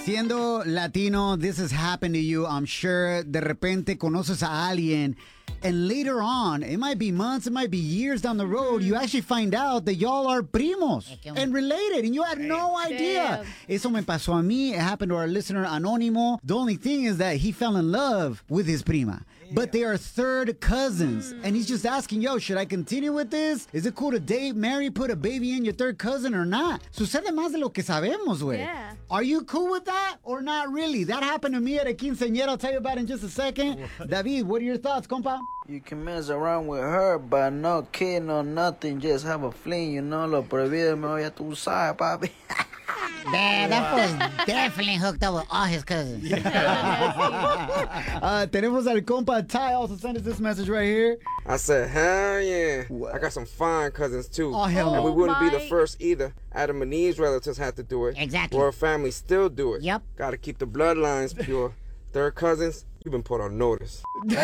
Siendo latino, this has happened to you, I'm sure. De repente conoces a alguien, and later on, it might be months, it might be years down the road, you actually find out that y'all are primos and related, and you had no idea. Eso me pasó a mí. It happened to our listener, Anónimo. The only thing is that he fell in love with his prima. But they are third cousins. And he's just asking, yo, should I continue with this? Is it cool to date, marry, put a baby in your third cousin or not? Sucede más de lo que sabemos, güey. Yeah. Are you cool with that or not really? That happened to me at a quinceañera. I'll tell you about it in just a second. David, what are your thoughts, compa? You can mess around with her, but no kid, no nothing. Just have a fling, you know. Lo prohibido me voy a tu side, papi. Yeah, that fool's definitely hooked up with all his cousins. Tenemos al compa Ty also sent us this message right here. I said, hell yeah. I got some fine cousins, too. Oh, hell And no. we wouldn't be the first either. Adam and Eve's relatives had to do it. Exactly. Royal family still do it. Yep. Got to keep the bloodlines pure. Third cousins, you've been put on notice. Yo,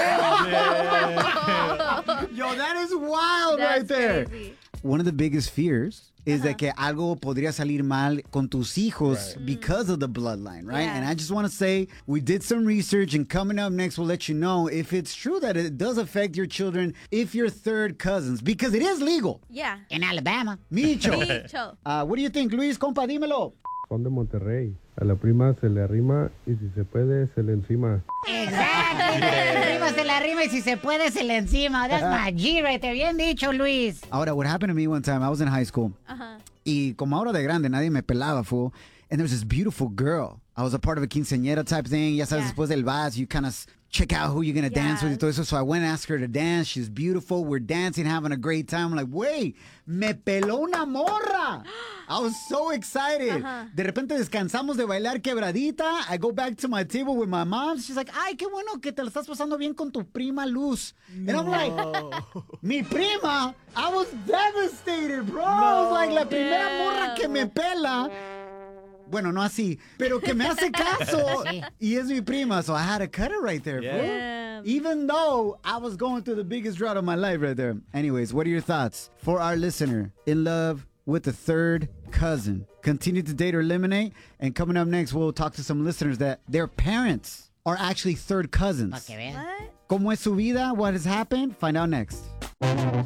that is wild right there. Crazy. One of the biggest fears is that que algo podría salir mal con tus hijos because of the bloodline, right? Yeah. And I just want to say we did some research, and coming up next we'll let you know if it's true that it does affect your children if you're third cousins, because it is legal. Yeah. In Alabama. Micho. Micho. What do you think, Luis? Compa, dímelo. Son de Monterrey. A la prima se le arrima y si se puede se le encima. Exactly. Se la rima y si se puede se le encima. That's my G right there. Bien dicho, Luis. Ahora, what happened to me one time, I was in high school. Uh-huh. Y como ahora de grande, nadie me pelaba, fool. And there was this beautiful girl. I was a part of a quinceañera type thing. Ya sabes, Yeah. después del vals, you kind of check out who you're going to dance with y todo eso. So I went and asked her to dance. She's beautiful. We're dancing, having a great time. I'm like, wait, me peló una morra. I was so excited. De repente descansamos de bailar quebradita. I go back to my table with my mom. She's like, ay, qué bueno que te la estás pasando bien con tu prima Luz. And I'm like, mi prima? I was devastated, bro. I was like, la primera morra que me pela. Bueno, no así, pero que me hace caso. Y es mi prima, so I had to cut it right there, bro. Damn. Even though I was going through the biggest drought of my life right there. Anyways, what are your thoughts for our listener in love with the third cousin? Continue to date or eliminate. And coming up next, we'll talk to some listeners that their parents are actually third cousins. Pa' que vean. What? ¿Cómo es su vida? What has happened? Find out next.